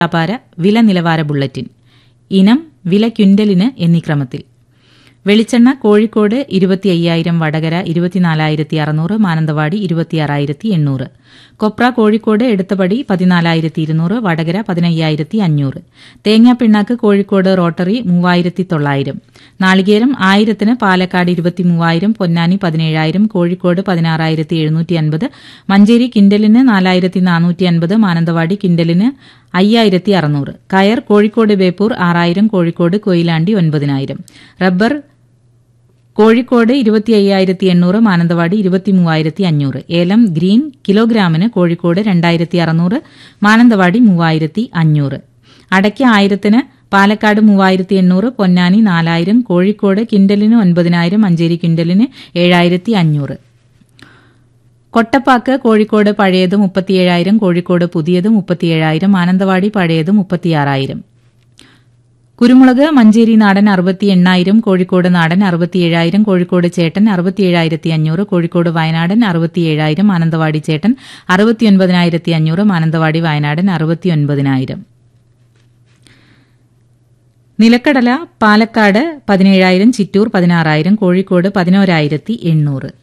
വ്യാപാര വില നിലവാര ബുള്ളറ്റിൻ. ഇനം, വില ക്വിന്റലിന് എന്നീ ക്രമത്തിൽ. വെളിച്ചെണ്ണ കോഴിക്കോട് 25,000, വടകര 24,600, മാനന്തവാടി 26,800. കൊപ്ര കോഴിക്കോട് എടുത്തപടി 14,200, വടകര 15,500. തേങ്ങാപ്പിണ്ണാക്ക് കോഴിക്കോട് റോട്ടറി 3,900. നാളികേരം 1000-ന് പാലക്കാട് 23,000, പൊന്നാനി 17,000, കോഴിക്കോട് 16,750. മഞ്ചേരി കിൻഡലിന് 4,450, മാനന്തവാടി കിൻഡലിന് 5,600. കയർ കോഴിക്കോട് ബേപ്പൂർ 6,000, കോഴിക്കോട് കൊയിലാണ്ടി 9,000. റബ്ബർ കോഴിക്കോട് 25,800, മാനന്തവാടി 23,500. ഏലം ഗ്രീൻ കിലോഗ്രാമിന് കോഴിക്കോട് 2,600, മാനന്തവാടി 3,500. അടയ്ക്ക 1000-ന് പാലക്കാട് 3,800, പൊന്നാനി 4,000, കോഴിക്കോട് കിൻഡലിന് 9,000, മഞ്ചേരി കിൻഡലിന് 7,500. കൊട്ടപ്പാക്ക് കോഴിക്കോട് പഴയത് 37,000, കോഴിക്കോട് പുതിയത് 37,000, മാനന്തവാടി പഴയത് 36,000. കുരുമുളക് മഞ്ചേരി നാടൻ 68,000, കോഴിക്കോട് നാടൻ 67,000, കോഴിക്കോട് ചേട്ടൻ 67,500, കോഴിക്കോട് വയനാടൻ 67,000, മാനന്തവാടി ചേട്ടൻ 69,500, മാനന്തവാടി വയനാടൻ 69,000. നിലക്കടല പാലക്കാട് 17,000, ചിറ്റൂർ 16,000, കോഴിക്കോട് 11,800.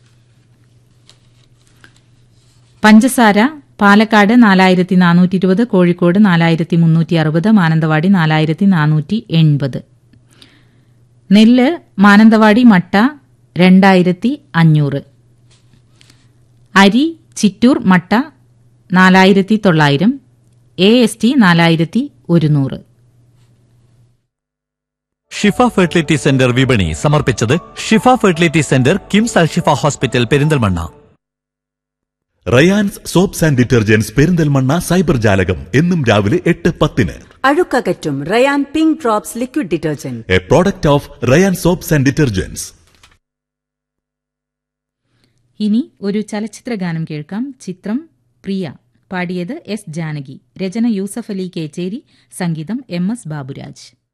പഞ്ചസാര പാലക്കാട് 4,420, കോഴിക്കോട് 4,360, മാനന്തവാടി 4,480. നെല്ല് മാനന്തവാടി മട്ട 2,500. അരി ചിറ്റൂർ മട്ട 4,900, AST 4,100. ഷിഫ ഫെർട്ടിലിറ്റി സെന്റർ വിപണി സമർപ്പിച്ചത് ഷിഫ fertility centre, KIMS Alshifa hospital, Perinthalmanna. Rayan's soaps and detergents, Perinthalmanna cyber ജാലകം എന്നും രാവിലെ 8:10. അഴുക്കകറ്റും Ryan pink drops liquid detergent, A product of Ryan soaps and detergents. ഇനി ഒരു ചലച്ചിത്ര ഗാനം കേൾക്കാം. ചിത്രം പ്രിയ. പാടിയത് S. ജാനകി. രചന യൂസഫ് അലി കേച്ചേരി. സംഗീതം MS ബാബുരാജ്.